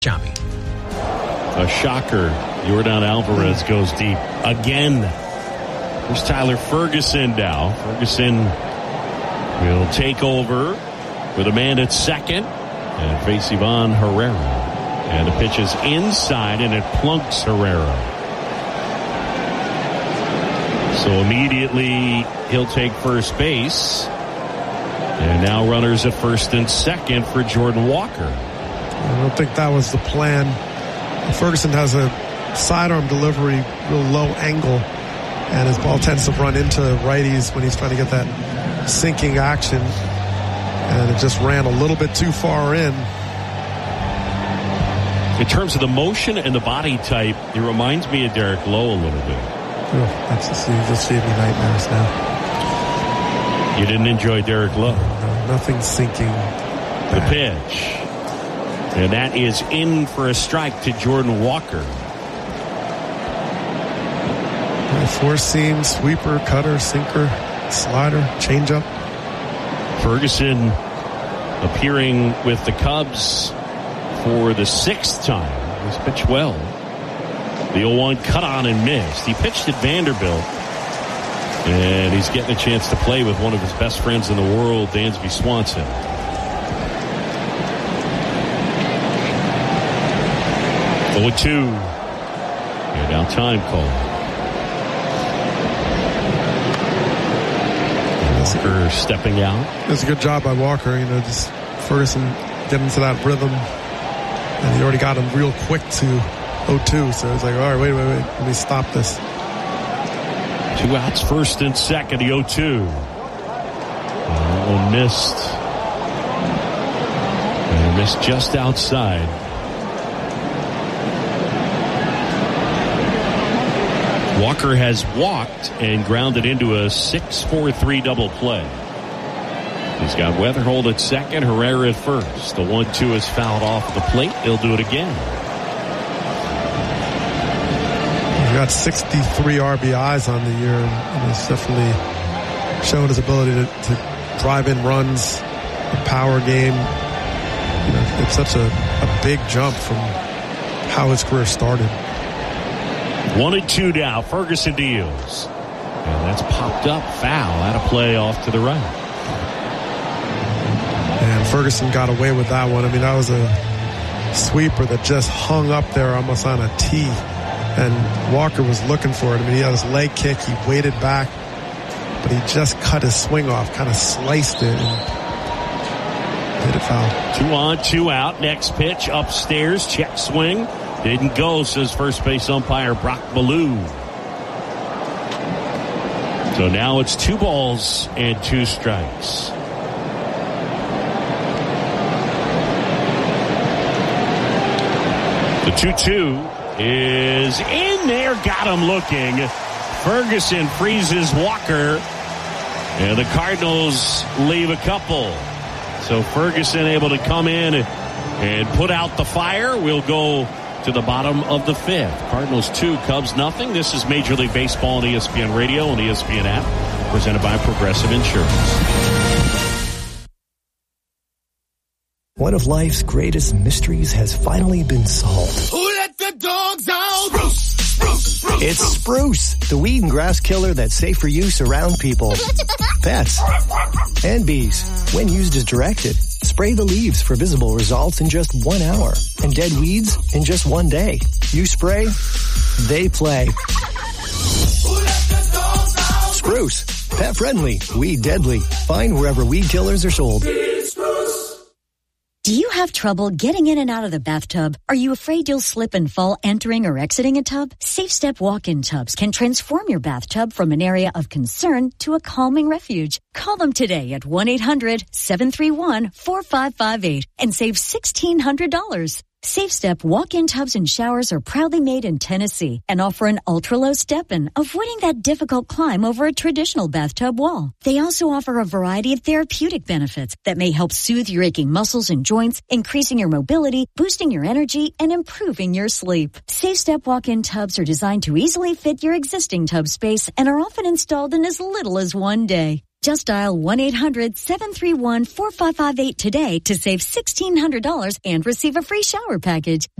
Chami. A shocker. Yordan Alvarez goes deep again. Here's Tyler Ferguson now. Ferguson will take over with a man at second and face Ivan Herrera. And the pitch is inside and it plunks Herrera. So immediately he'll take first base. And now runners at first and second for Jordan Walker. I don't think that was the plan. Ferguson has a sidearm delivery, real low angle, and his ball tends to run into righties when he's trying to get that sinking action, and it just ran a little bit too far in. In terms of the motion and the body type, it reminds me of Derek Lowe a little bit. That's just gave me nightmares now. You didn't enjoy Derek Lowe? No, nothing sinking. The pitch. And that is in for a strike to Jordan Walker. Four seam, sweeper, cutter, sinker, slider, changeup. Ferguson appearing with the Cubs for the sixth time. He's pitched well. The 0-1 cut on and missed. He pitched at Vanderbilt. And he's getting a chance to play with one of his best friends in the world, Dansby Swanson. 0-2. And now time call. Walker stepping out. It's a good job by Walker. Just Ferguson getting into that rhythm. And he already got him real quick to 0-2. So it's like, all right, wait. Let me stop this. 2 outs, first and second, the 0-2. One missed. And missed just outside. Walker has walked and grounded into a 6-4-3 double play. He's got Weatherhold at second, Herrera at first. The 1-2 is fouled off the plate. He'll do it again. He's got 63 RBIs on the year, and he's definitely shown his ability to drive in runs, the power game. It's such a big jump from how his career started. 1-2 now. Ferguson deals. And that's popped up. Foul. Out of play off to the right. And Ferguson got away with that one. That was a sweeper that just hung up there almost on a tee. And Walker was looking for it. He had his leg kick. He waited back. But he just cut his swing off. Kind of sliced it and hit it foul. 2 on, 2 out. Next pitch upstairs. Check swing. Didn't go, says first base umpire Brock Ballou. So now it's 2 balls and 2 strikes. The 2-2 is in there. Got him looking. Ferguson freezes Walker. And the Cardinals leave a couple. So Ferguson able to come in and put out the fire. We'll go to the bottom of the 5th. Cardinals 2, Cubs nothing. This is Major League Baseball on ESPN Radio and ESPN app, presented by Progressive Insurance. One of life's greatest mysteries has finally been solved. Who let the dogs out? Spruce. It's Spruce, the weed and grass killer that's safe for use around people, pets, and bees. When used as directed, spray the leaves for visible results in just 1 hour, and dead weeds in just 1 day. You spray, they play. Spruce, pet friendly, weed deadly. Find wherever weed killers are sold. Do you have trouble getting in and out of the bathtub? Are you afraid you'll slip and fall entering or exiting a tub? Safe Step walk-in tubs can transform your bathtub from an area of concern to a calming refuge. Call them today at 1-800-731-4558 and save $1,600. Safe Step walk-in tubs and showers are proudly made in Tennessee and offer an ultra-low step-in, avoiding that difficult climb over a traditional bathtub wall. They also offer a variety of therapeutic benefits that may help soothe your aching muscles and joints, increasing your mobility, boosting your energy, and improving your sleep. Safe Step walk-in tubs are designed to easily fit your existing tub space and are often installed in as little as 1 day. Just dial 1-800-731-4558 today to save $1,600 and receive a free shower package.